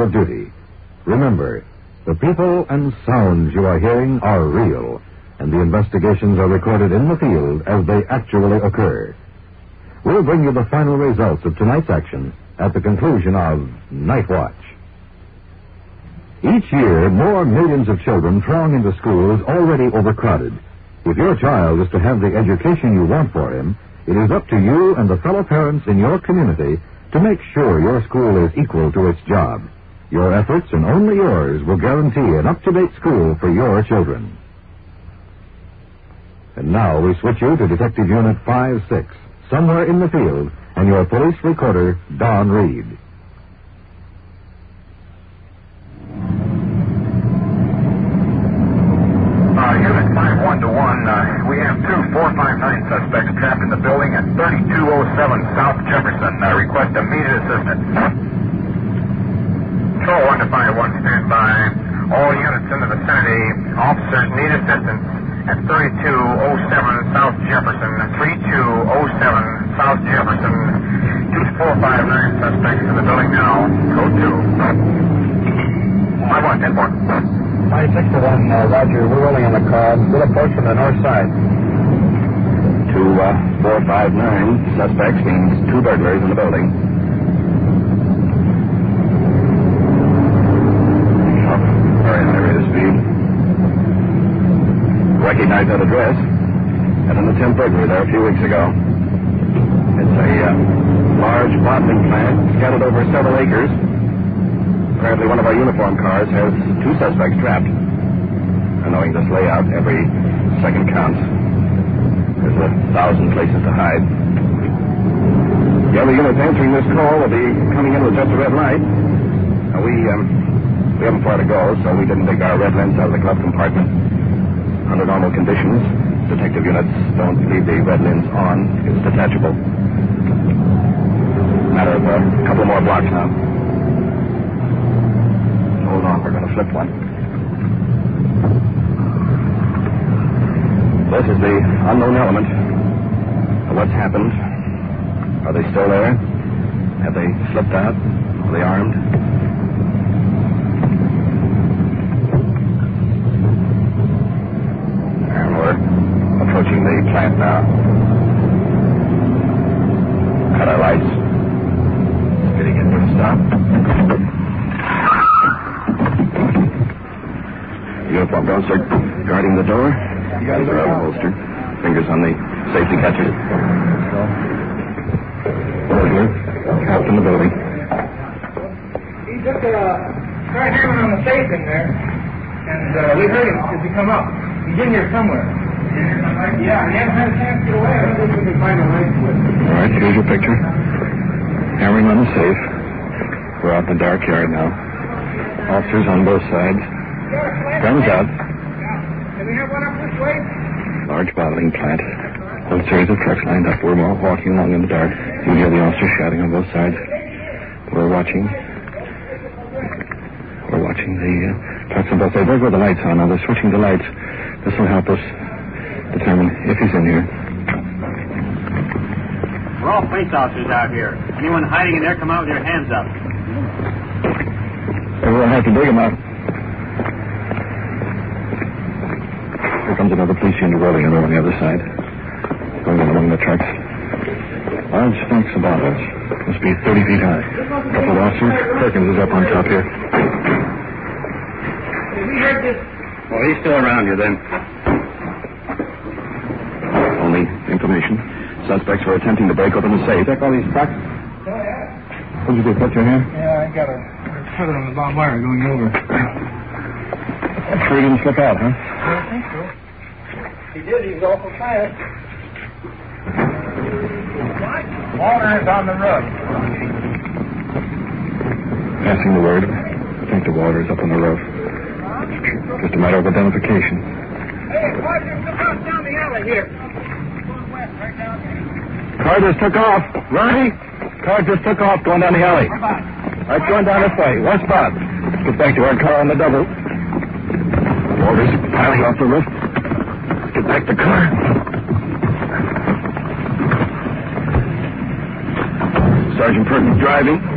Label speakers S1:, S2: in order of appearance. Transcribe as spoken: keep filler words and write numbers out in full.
S1: of duty. Remember, the people and sounds you are hearing are real, and the investigations are recorded in the field as they actually occur. We'll bring you the final results of tonight's action at the conclusion of Night Watch. Each year, more millions of children throng into schools already overcrowded. If your child is to have the education you want for him, it is up to you and the fellow parents in your community to make sure your school is equal to its job. Your efforts, and only yours, will guarantee an up-to-date school for your children. And now we switch you to Detective Unit five six, somewhere in the field, and your police recorder, Don Reed.
S2: Uh, Unit five one to one, uh, we have two four five nine suspects trapped in the building at thirty-two oh seven South Jefferson. Uh, request immediate assistance. Control one to five one, stand by. All units in the vicinity, officers need assistance at thirty-two oh seven South Jefferson, thirty-two oh seven South Jefferson. Two four five nine suspects in the building now. Code two. five one, ten four.
S3: five six to one, uh, Roger. We're rolling on the car. We'll approach from the north side.
S4: Two, uh, four five nine suspects means two burglars in the building. Oh, very high rate of speed. Recognize that address. Had an attempt burglary there a few weeks ago. It's a uh, large bottling plant scattered over several acres. Apparently one of our uniform cars has two suspects trapped. And knowing this layout, every second counts. There's a thousand places to hide. The other units answering this call will be coming in with just a red light. Now, we, um, we haven't far to go, so we didn't take our red lens out of the glove compartment. Under normal conditions, detective units don't leave the red lens on. It's detachable. Matter of a couple more blocks now. Hold on, we're going to flip one. This is the unknown element. What's happened? Are they still there? Have they slipped out? Are they armed? And we're approaching the plant now. Cut our lights. Getting it to a stop. Uniform officer guarding the door. Guns are out holstered. Fingers on the safety catches. Burglar. Trapped in the building.
S5: He just uh, tried hammering on the safe in there, and uh, we heard him as he come up. He's in here somewhere. Yeah, he hasn't had a chance to get away. I don't think we can find a way to it.
S4: All right, here's your picture. Hammering on the safe. We're out in the dark yard now. Officers on both sides. Guns out.
S5: Can we have one up this way?
S4: Large bottling plant. One series of trucks lined up. We're walking along in the dark. You hear the officers shouting on both sides. We're watching. We're watching the uh, trucks on both sides. There go the lights on. Now they're switching the lights. This will help us determine if he's in here.
S6: We're all police officers out here. Anyone hiding in there, come out with your hands up.
S4: We'll have to dig him out. Here comes another police unit rolling in on the other side. Going in among the trucks. Large stacks of bottles. Must be thirty feet high. A couple of officers. Perkins is up on top here.
S5: Have we heard this?
S6: Well, he's still around here then.
S4: Only information. Suspects were attempting to break open the safe.
S3: Check all these trucks.
S5: Oh, yeah.
S4: What did you do? Cut your hair?
S5: Yeah, I got a foot on the barbed wire going over.
S4: Sure he didn't slip out, huh?
S5: I don't think so. He did. He was awful fast. Water is on the roof.
S4: Passing the word. I think the water is up on the roof. Just a matter of identification.
S5: Hey, Roger, look out down the alley here. Going west, right down here.
S4: Car just took off. Ronnie? Car just took off going down the alley. All right, going down this way. One spot. Get back to our car on the double. Water's piling off the roof. Let's get back to the car. Sergeant Perkins driving.